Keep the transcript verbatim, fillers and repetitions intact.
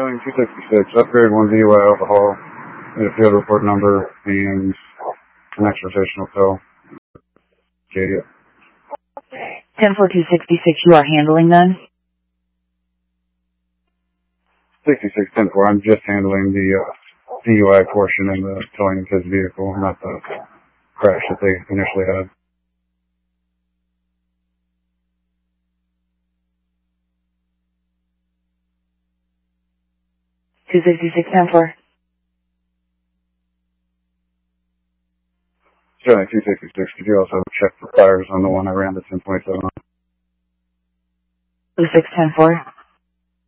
Sterling two sixty-six, upgrade one D U I alcohol, need a field report number, and an extra rotational fill. Katie. ten four two sixty-six, you are handling then? sixty-six ten four, I'm just handling the uh, D U I portion and the towing of his vehicle, not the crash that they initially had. two sixty-six ten four. Sterling two sixty-six, could you also check for fires on the one I ran the ten point seven on? two six ten four.